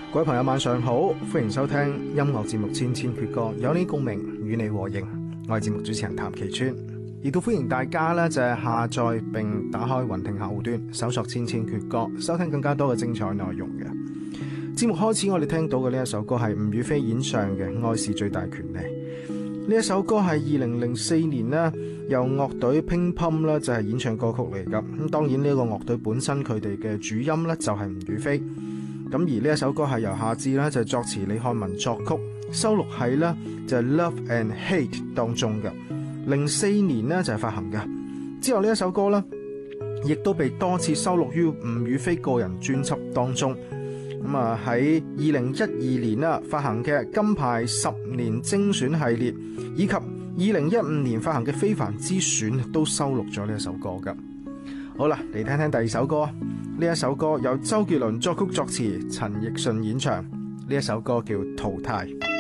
各位朋友晚上好，歡迎收聽音樂節目《千千闕歌》，有你共鳴，與你和應。我係節目主持人譚其川，亦都歡迎大家呢就係下載並打開雲聽客戶端，搜索《千千闕歌》，收聽更加多嘅精彩內容嘅。節目開始，我哋聽到嘅呢一首歌係吳雨霏演唱嘅《愛是最大權利》。呢一首歌係2004年呢由樂隊乒乓啦就係演唱歌曲嚟噶。咁當然呢個樂隊本身佢哋嘅主音呢就係吳雨霏。咁而呢一首歌係由夏至啦就作詞李漢文作曲，收錄喺呢就係 Love and Hate 當中嘅。04年呢就係發行嘅。之後呢一首歌呢亦都被多次收錄於吳雨霏個人專輯當中。咁啊喺2012年啦發行嘅金牌10年精選系列，以及2015年發行嘅非凡之選都收錄咗呢一首歌噶。好啦，嚟聽聽第二首歌。呢一首歌由周杰倫作曲作詞，陳奕迅演唱。呢一首歌叫《淘汰》。